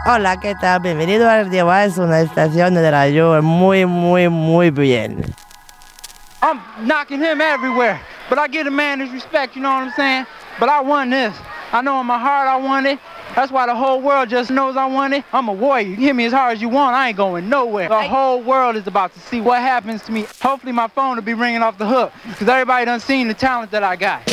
Hola, ¿qué tal? Bienvenido a Radio Base, una estación de radio muy bien. I'm knocking him everywhere, but I give the man his respect, you know what I'm saying? But I won this. I know in my heart I won it. That's why the whole world just knows I won it. I'm a warrior. You can hit me as hard as you want. I ain't going nowhere. The whole world is about to see what happens to me. Hopefully my phone will be ringing off the hook, because everybody done seen the talent that I got.